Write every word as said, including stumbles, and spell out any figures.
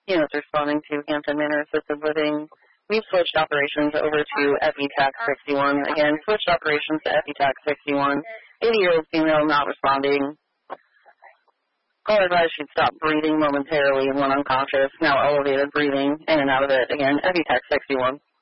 Units responding to Hampton Manor Assisted Living. We've switched operations over to F E TAC sixty-one. Again, switched operations to F E TAC sixty-one. eighty-year-old female not responding. Caller advised she'd stop breathing momentarily and went unconscious. Now elevated breathing in and out of it. Again, F E TAC sixty-one.